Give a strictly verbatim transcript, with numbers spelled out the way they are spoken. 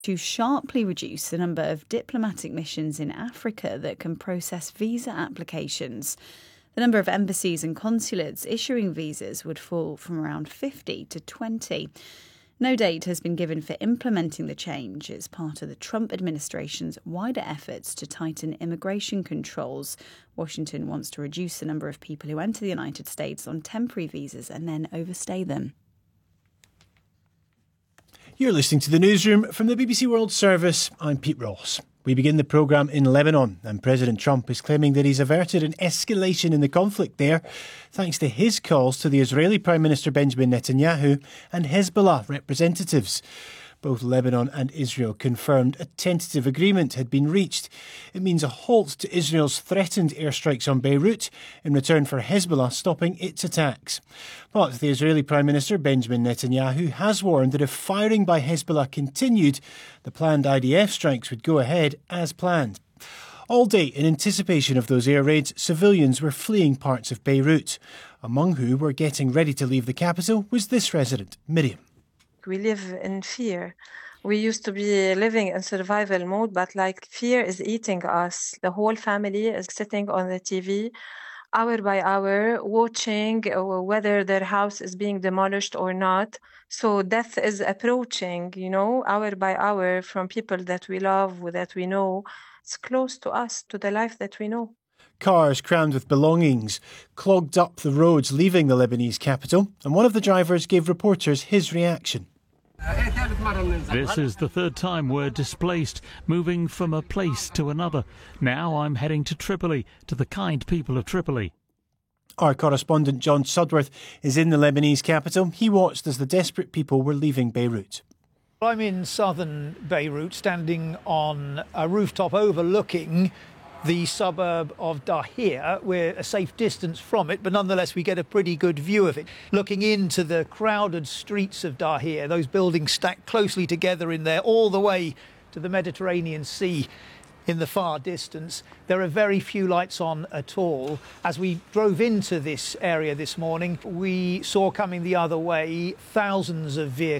to sharply reduce the number of diplomatic missions in Africa that can process visa applications. The number of embassies and consulates issuing visas would fall from around fifty to twenty. No date has been given for implementing the change. It's part of the Trump administration's wider efforts to tighten immigration controls. Washington wants to reduce the number of people who enter the United States on temporary visas and then overstay them. You're listening to the newsroom from the B B C World Service. I'm Pete Ross. We begin the programme in Lebanon, and President Trump is claiming that he's averted an escalation in the conflict there thanks to his calls to the Israeli Prime Minister Benjamin Netanyahu and Hezbollah representatives. Both Lebanon and Israel confirmed a tentative agreement had been reached. It means a halt to Israel's threatened airstrikes on Beirut in return for Hezbollah stopping its attacks. But the Israeli Prime Minister Benjamin Netanyahu has warned that if firing by Hezbollah continued, the planned I D F strikes would go ahead as planned. All day, in anticipation of those air raids, civilians were fleeing parts of Beirut. Among who were getting ready to leave the capital was this resident, Miriam. We live in fear. We used to be living in survival mode, but like fear is eating us. The whole family is sitting on the T V hour by hour, watching whether their house is being demolished or not. So death is approaching, you know, hour by hour from people that we love, that we know. It's close to us, to the life that we know. Cars crammed with belongings clogged up the roads leaving the Lebanese capital, and one of the drivers gave reporters his reaction. This is the third time we're displaced, moving from a place to another. Now I'm heading to Tripoli, to the kind people of Tripoli. Our correspondent John Sudworth is in the Lebanese capital. He watched as the desperate people were leaving Beirut. I'm in southern Beirut, standing on a rooftop overlooking the suburb of Dahir. We're a safe distance from it, but nonetheless we get a pretty good view of it. Looking into the crowded streets of Dahir, those buildings stacked closely together in there all the way to the Mediterranean Sea in the far distance. There are very few lights on at all. As we drove into this area this morning, we saw coming the other way thousands of vehicles